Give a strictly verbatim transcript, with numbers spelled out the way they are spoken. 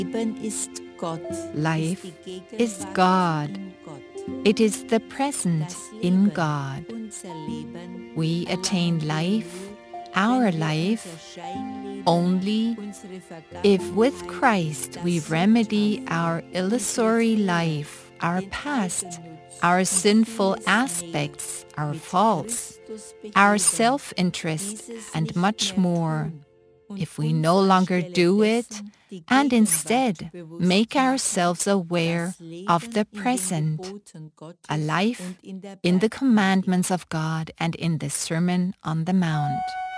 Life is God. It is the present in God. We attain life, our life, only if with Christ we remedy our illusory life, our past, our sinful aspects, our faults, our self-interest, and much more. If we no longer do it, and instead make ourselves aware of the present, a life in the commandments of God and in the Sermon on the Mount.